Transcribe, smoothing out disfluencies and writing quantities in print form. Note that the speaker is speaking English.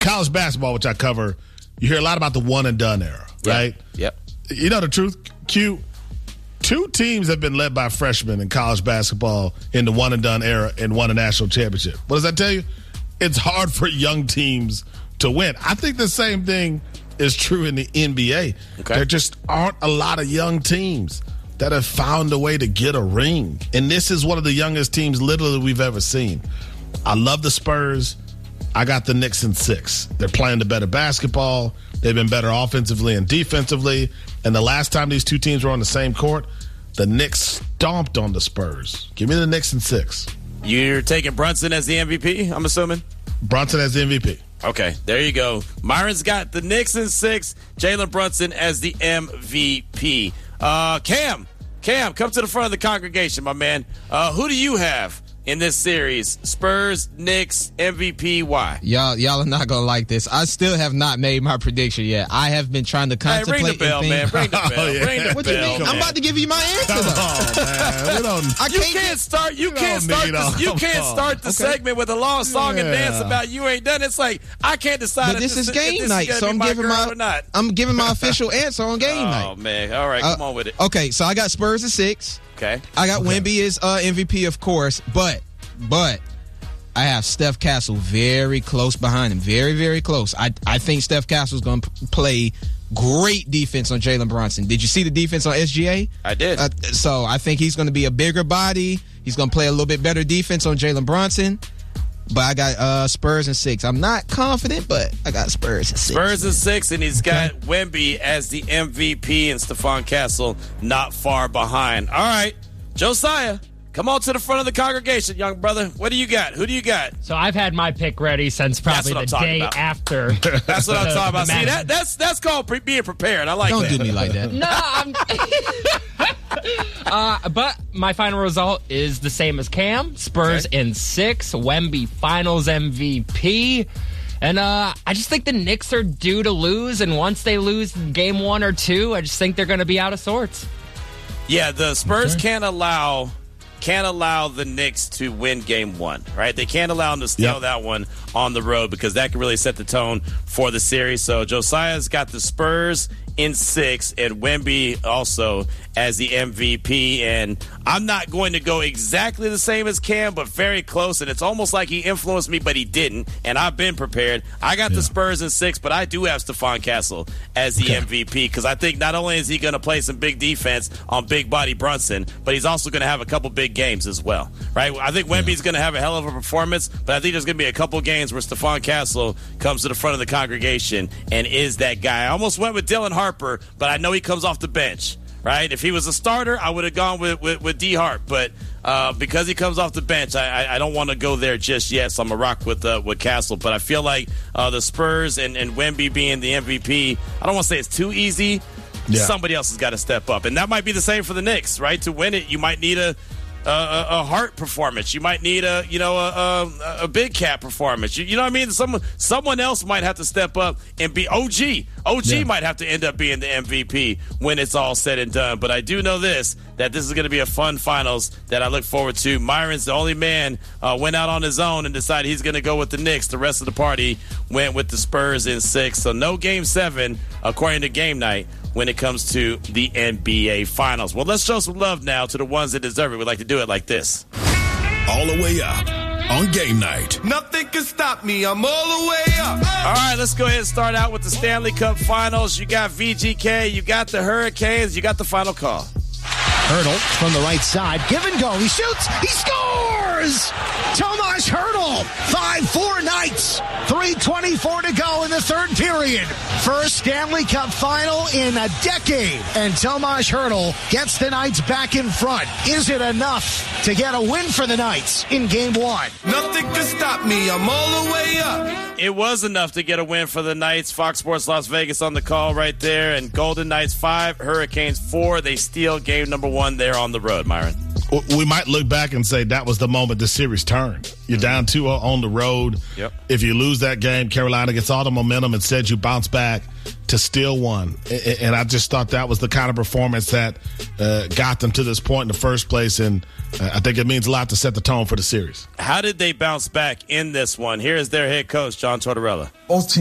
college basketball, which I cover, you hear a lot about the one-and-done era, right? Yep. You know the truth, Q? 2 teams have been led by freshmen in college basketball in the one-and-done era and won a national championship. What does that tell you? It's hard for young teams to win. I think the same thing is true in the NBA. Okay. There just aren't a lot of young teams that have found a way to get a ring. And this is one of the youngest teams literally we've ever seen. I love the Spurs. I got the Knicks in 6. They're playing the better basketball. They've been better offensively and defensively. And the last time these 2 teams were on the same court, the Knicks stomped on the Spurs. Give me the Knicks in 6. You're taking Brunson as the MVP, I'm assuming? Brunson as the MVP. Okay, there you go. Myron's got the Knicks in 6, Jalen Brunson as the MVP. Cam, come to the front of the congregation, my man. Who do you have in this series? Spurs, Knicks, MVP, why? Y'all are not going to like this. I still have not made my prediction yet. I have been trying to contemplate. Hey, ring the bell, man. Ring the bell. Oh, yeah. Ring the What bell, you mean? man. I'm about to give you my answer, Come though. on, man. We don't, You can't start the segment with a long song and dance about you ain't done. It's like I can't decide. But this is game night, so I'm giving my official answer on game night. Oh man! All right, come on with it. Okay, so I got Spurs at 6. Okay, I got Wemby as MVP, of course, but I have Steph Castle very close behind him, very, very close. I think Steph Castle's going to play great defense on Jalen Brunson. Did you see the defense on SGA? I did. So I think he's going to be a bigger body. He's going to play a little bit better defense on Jalen Brunson. But I got Spurs in 6. I'm not confident, but I got Spurs in 6. Spurs in 6, and he's got Wemby as the MVP and Stephon Castle not far behind. All right, Josiah, come on to the front of the congregation, young brother. What do you got? Who do you got? So I've had my pick ready since probably the day after. That's what I'm talking about. See, that's called being prepared. I like Don't that. do me like that. No, but my final result is the same as Cam. Spurs in 6. Wemby Finals MVP. And I just think the Knicks are due to lose. And once they lose game 1 or 2, I just think they're going to be out of sorts. Yeah, the Spurs can't allow the Knicks to win game 1, right? They can't allow them to steal that one on the road because that can really set the tone for the series. So Josiah's got the Spurs in 6 and Wemby also as the MVP. And I'm not going to go exactly the same as Cam, but very close. And it's almost like he influenced me, but he didn't. And I've been prepared. I got the Spurs in 6, but I do have Stephon Castle as the MVP because I think not only is he going to play some big defense on big body Brunson, but he's also going to have a couple big games as well, right? I think Wemby's going to have a hell of a performance, but I think there's going to be a couple games where Stephon Castle comes to the front of the congregation and is that guy. I almost went with Dylan Harper, but I know he comes off the bench, right? If he was a starter, I would have gone with D. Hart, but because he comes off the bench, I don't want to go there just yet, so I'm going to rock with Castle. But I feel like the Spurs and Wemby being the MVP, I don't want to say it's too easy. Yeah. Somebody else has got to step up, and that might be the same for the Knicks, right? To win it, you might need a Hart performance. You might need a big cat performance. You know what I mean? Someone else might have to step up and be OG. OG might have to end up being the MVP when it's all said and done. But I do know that this is going to be a fun finals that I look forward to. Myron's the only man went out on his own and decided he's going to go with the Knicks. The rest of the party went with the Spurs in 6. So no Game 7 according to Game Night when it comes to the NBA Finals. Well, let's show some love now to the ones that deserve it. We'd like to do it like this. All the way up on Game Night. Nothing can stop me. I'm all the way up. All right, let's go ahead and start out with the Stanley Cup Finals. You got VGK, you got the Hurricanes, you got the final call. Hurdle from the right side. Give and go. He shoots. He scores! Tomas Hurdle. 5-4 Knights. 3:24 to go in the third period. First Stanley Cup final in a decade. And Tomas Hurdle gets the Knights back in front. Is it enough to get a win for the Knights in Game 1? Nothing can stop me. I'm all the way up. It was enough to get a win for the Knights. Fox Sports Las Vegas on the call right there. And Golden Knights 5, Hurricanes 4. They steal game number 1 there on the road, Myron. we might look back and say that was the moment the series turned. You're down 2-0 on the road. Yep. If you lose that game, Carolina gets all the momentum and said you bounce back to steal one. And I just thought that was the kind of performance that got them to this point in the first place. And I think it means a lot to set the tone for the series. How did they bounce back in this one? Here is their head coach, John Tortorella. Both teams